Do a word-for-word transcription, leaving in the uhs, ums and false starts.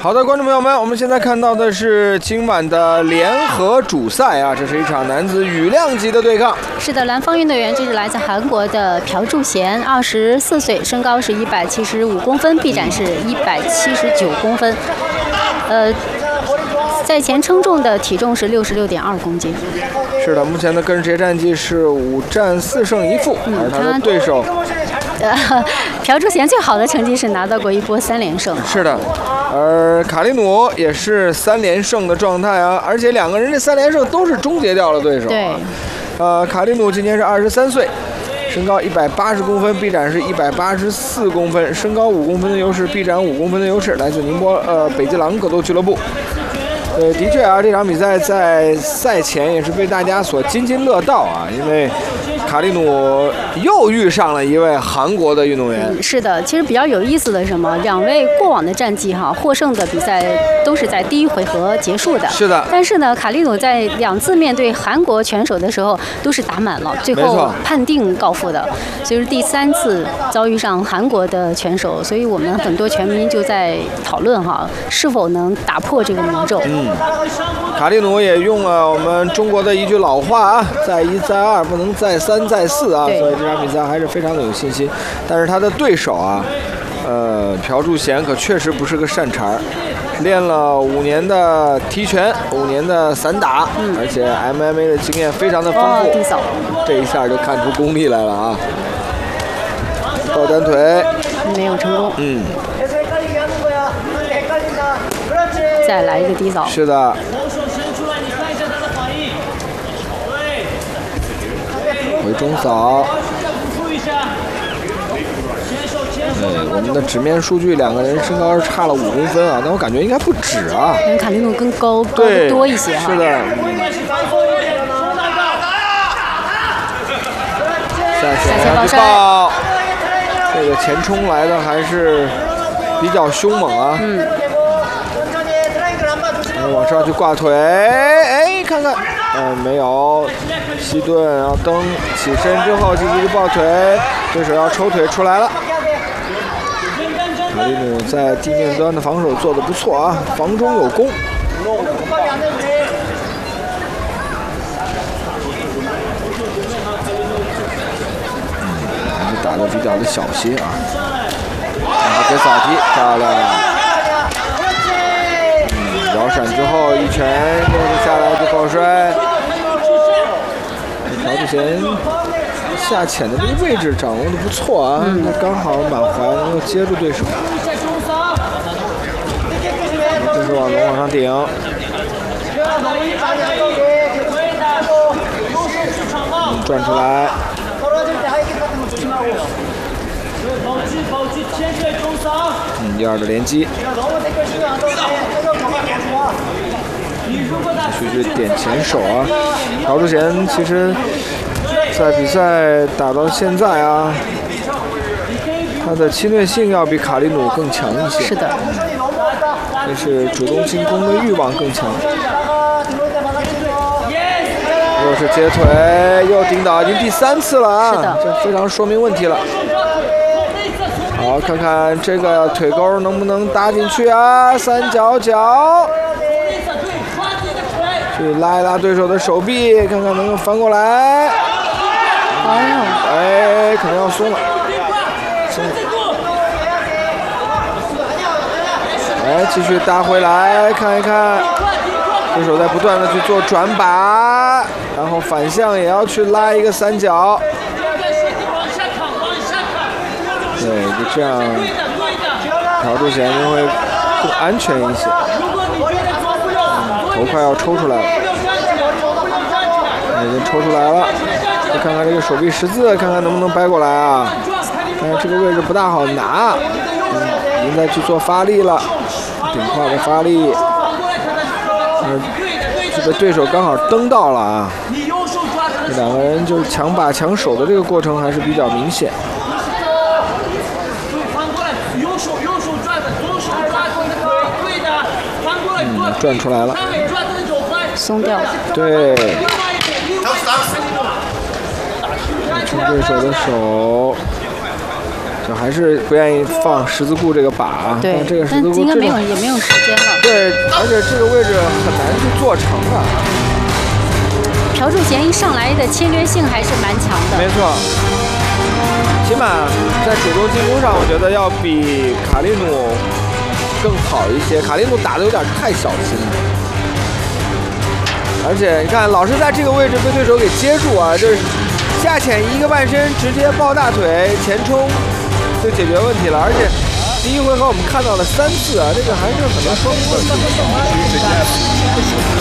好的，观众朋友们，我们现在看到的是今晚的联合主赛啊，这是一场男子羽量级的对抗。 是的，蓝方运动员这是来自韩国的朴柱贤，二十四岁，身高是一百七十五公分，臂展是一百七十九公分。呃，赛前称重的体重是六十六点二公斤。 是的，目前的个人职业战绩是五战四胜一负，嗯、而他的对手。 呃，朴柱贤最好的成绩是拿到过一波三连胜。 是的，而卡利努也是三连胜的状态啊，而且两个人这三连胜都是终结掉了对手。 对， 呃，卡利努今年是二十三岁，身高一百八十公分，臂展是一百八十四公分，身高五公分的优势，臂展五公分的优势，来自宁波呃北极狼格斗俱乐部。呃，的确啊，这场比赛在赛前也是被大家所津津乐道啊，因为卡利努又遇上了一位韩国的运动员。 嗯、是的，其实比较有意思的是什么？两位过往的战绩哈，获胜的比赛都是在第一回合结束的。 是的。 但是呢，卡利努在两次面对韩国拳手的时候都是打满了，最后判定告负的。所以是第三次遭遇上韩国的拳手，所以我们很多拳迷就在讨论哈，是否能打破这个魔咒。 嗯。卡利努也用了我们中国的一句老话啊，再一再二不能再三再四啊，所以这场比赛还是非常的有信心。但是他的对手啊，呃，朴柱贤可确实不是个善茬儿，练了五年的踢拳，五年的散打，嗯、而且 M M A 的经验非常的丰富。 哦、 这一下就看出功力来了啊！抱单腿没有成功。 嗯。 再来一个低扫。 是的。回中扫。对，我们的纸面数据，两个人身高是差了五公分啊，但我感觉应该不止啊。 因为卡利努更高，高得多一些哈。 是的。下前下去抱，这个前冲来的还是比较凶猛啊。 嗯。 往上去挂腿，哎，看看，嗯，没有，西顿，然后蹬起身之后积极抱腿，对手要抽腿出来了。卡利努在地面端的防守做得不错啊，防中有攻。嗯，打得比较的小心啊，然后给扫踢，漂亮。摇闪之后一拳又是下来就抱摔，朴柱贤下潜的这个位置掌握的不错啊，嗯、刚好满怀能够接住对手。这是往龙往上顶，嗯、转出来。嗯，第二的连击。继续点前手啊！朴柱贤其实，在比赛打到现在啊，他的侵略性要比卡利努更强一些。 是的， 就是主动进攻的欲望更强。又是接腿，又顶倒，已经第三次了啊！ 是的， 这非常说明问题了。好，看看这个腿钩能不能搭进去啊？三角脚。去拉一拉对手的手臂，看看能不能翻过来。 哎呦， 哎，可能要松了，松了。哎，继续搭回来，看一看，对手在不断的去做转把，然后反向也要去拉一个三角。对，就这样，朴柱贤就会更安全一些。头快要抽出来了，已经抽出来了。再看看这个手臂十字，看看能不能掰过来啊？但是这个位置不大好拿，嗯，已经在去做发力了，顶胯的发力。嗯，这个对手刚好蹬到了啊。这两个人就是抢把抢手的这个过程还是比较明显。嗯，转出来了， 松掉了。 对，撑对手的手， 就还是不愿意放十字固这个靶啊。 对， 这个十字固应该没有也没有时间了。 对，而且这个位置很难去做成啊。 朴柱贤一上来的侵略性还是蛮强的。 没错，起码在主动进攻上，我觉得要比卡利努更好一些。卡利努打的有点太小心了，而且你看，老是在这个位置被对手给接住啊，就是下潜一个半身，直接抱大腿前冲就解决问题了。而且第一回合我们看到了三次啊，这个还是很多双方的。